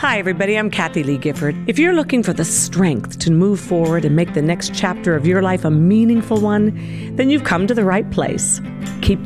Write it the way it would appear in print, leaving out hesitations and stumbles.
Hi, everybody. I'm Kathy Lee Gifford. If you're looking for the strength to move forward and make the next chapter of your life a meaningful one, then you've come to the right place. Keep